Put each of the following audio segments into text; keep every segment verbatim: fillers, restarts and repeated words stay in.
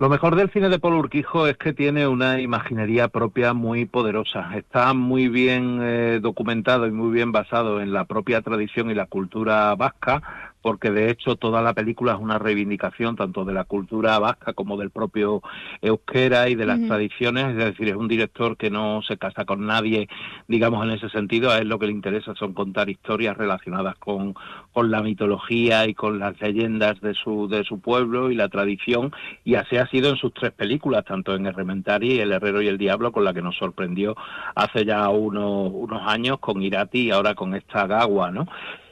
Lo mejor del cine de Paul Urquijo es que tiene una imaginería propia muy poderosa. Está muy bien eh, documentado y muy bien basado en la propia tradición y la cultura vasca, porque de hecho toda la película es una reivindicación tanto de la cultura vasca como del propio euskera y de las Ujú. tradiciones. Es decir, es un director que no se casa con nadie, digamos, en ese sentido. A él lo que le interesa son contar historias relacionadas con, con la mitología y con las leyendas de su, de su pueblo y la tradición, y así ha sido en sus tres películas, tanto en Errementari, El Herrero y el Diablo, con la que nos sorprendió hace ya unos, unos años con Irati y ahora con esta Gawa, ¿no?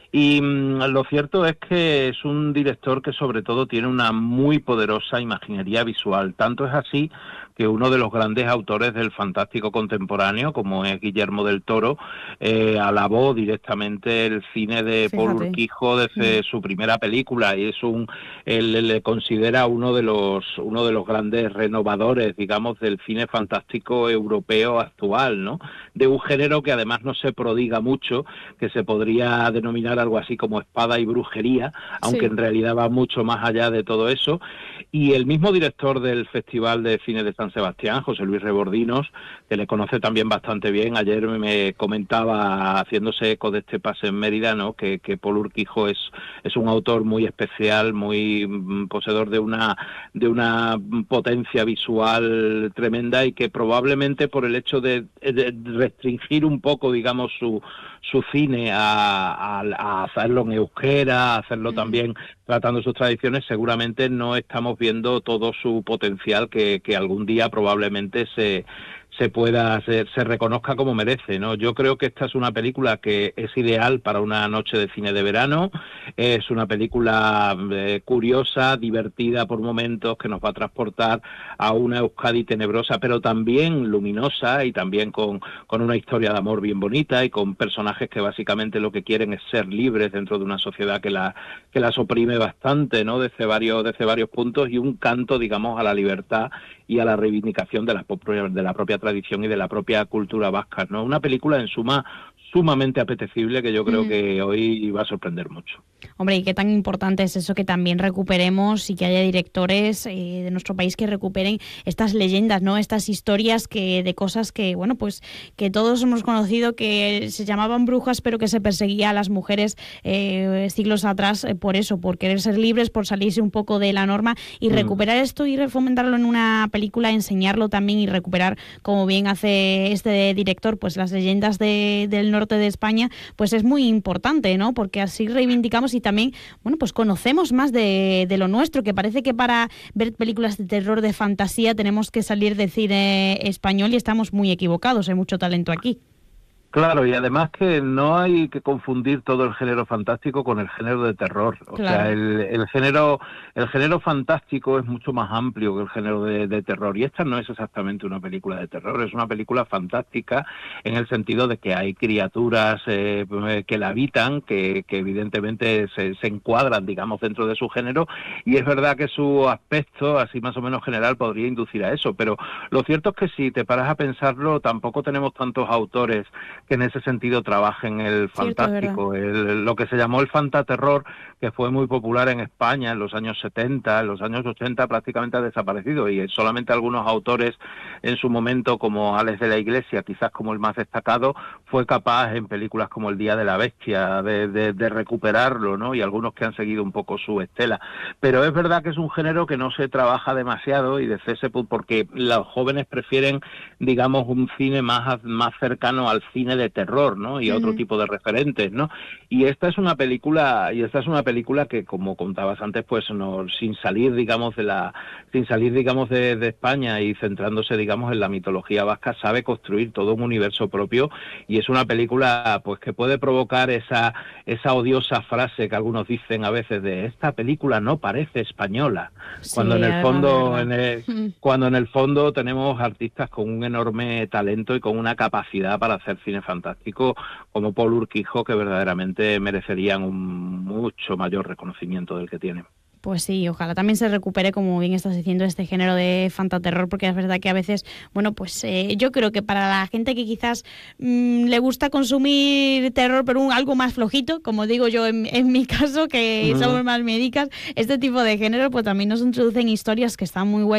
Y mmm, lo cierto es que es un director que sobre todo tiene una muy poderosa imaginería visual. Tanto es así que uno de los grandes autores del fantástico contemporáneo, como es Guillermo del Toro, eh, alabó directamente el cine de Paul Fíjate. Urquijo Mm. desde su primera película, y es un, él le considera uno de los uno de los grandes renovadores, digamos, del cine fantástico europeo actual, ¿no? De un género que además no se prodiga mucho, que se podría denominar algo así como espada y brujería, aunque Sí. en realidad va mucho más allá de todo eso. Y el mismo director del Festival de Cine de San Sebastián, José Luis Rebordinos, que le conoce también bastante bien, ayer me comentaba, haciéndose eco de este pase en Mérida, ¿no? que, que Paul Urquijo es, es un autor muy especial, muy mm, poseedor de una, de una potencia visual tremenda, y que probablemente por el hecho de, de restringir un poco, digamos, su su cine a, a, a hacerlo en euskera, a hacerlo Mm. también tratando sus tradiciones, seguramente no estamos viendo todo su potencial que, que algún día probablemente se se pueda, se, se reconozca como merece, ¿no? Yo creo que esta es una película que es ideal para una noche de cine de verano, es una película eh, curiosa, divertida por momentos, que nos va a transportar a una Euskadi tenebrosa, pero también luminosa, y también con, con una historia de amor bien bonita, y con personajes que básicamente lo que quieren es ser libres dentro de una sociedad que la que las oprime bastante, ¿no? Desde varios, desde varios puntos, y un canto, digamos, a la libertad y a la reivindicación de la, de la propia tradición y de la propia cultura vasca, ¿no? Una película en suma sumamente apetecible, que yo creo Mm. que hoy va a sorprender mucho. Hombre, y qué tan importante es eso, que también recuperemos y que haya directores eh, de nuestro país que recuperen estas leyendas, ¿no? Estas historias que de cosas que, bueno, pues que todos hemos conocido, que se llamaban brujas, pero que se perseguía a las mujeres eh, siglos atrás eh, por eso, por querer ser libres, por salirse un poco de la norma, y Mm. recuperar esto y refomentarlo en una película, enseñarlo también y recuperar, como bien hace este director, pues las leyendas de, del norte de España, pues es muy importante, ¿no? Porque así reivindicamos y también, bueno, pues conocemos más de, de lo nuestro, que parece que para ver películas de terror, de fantasía, tenemos que salir del cine español, y estamos muy equivocados, hay mucho talento aquí. Claro, y además que no hay que confundir todo el género fantástico con el género de terror. O sea, Claro. el, el género el género fantástico es mucho más amplio que el género de, de terror. Y esta no es exactamente una película de terror, es una película fantástica en el sentido de que hay criaturas eh, que la habitan, que, que evidentemente se, se encuadran, digamos, dentro de su género. Y es verdad que su aspecto, así más o menos general, podría inducir a eso. Pero lo cierto es que si te paras a pensarlo, tampoco tenemos tantos autores que en ese sentido trabajen el Cierto, es verdad. fantástico, el, lo que se llamó el fantaterror, que fue muy popular en España en los años setenta, en los años ochenta prácticamente ha desaparecido, y solamente algunos autores en su momento, como Alex de la Iglesia, quizás como el más destacado, fue capaz en películas como El Día de la Bestia de, de, de recuperarlo, ¿no? Y algunos que han seguido un poco su estela. Pero es verdad que es un género que no se trabaja demasiado, y de C S porque los jóvenes prefieren, digamos, un cine más, más cercano al cine de terror, ¿no? Y a otro Uh-huh. tipo de referentes, ¿no? Y esta es una película, y esta es una película que, como contabas antes, pues no, sin salir, digamos, de la, sin salir, digamos, de, de España, y centrándose, digamos, en la mitología vasca, sabe construir todo un universo propio, y es una película, pues, que puede provocar esa, esa odiosa frase que algunos dicen a veces de esta película no parece española, cuando en Sí, el además de fondo, verdad. en el, Uh-huh. cuando en el fondo tenemos artistas con un enorme talento y con una capacidad para hacer cine fantástico, como Paul Urquijo, que verdaderamente merecerían un mucho mayor reconocimiento del que tienen. Pues sí, ojalá también se recupere, como bien estás diciendo, este género de fantaterror, porque es verdad que a veces, bueno, pues eh, yo creo que para la gente que quizás mmm, le gusta consumir terror, pero un, algo más flojito, como digo yo en, en mi caso, que Mm. somos más médicas, este tipo de género, pues también nos introducen historias que están muy guay.